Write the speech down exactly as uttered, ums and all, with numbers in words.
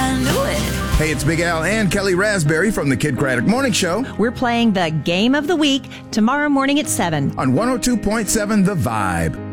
I knew it. Hey, it's Big Al and Kelly Raspberry from the Kid Craddock Morning Show We're playing the Game of the Week tomorrow morning at seven. on one oh two point seven The Vibe.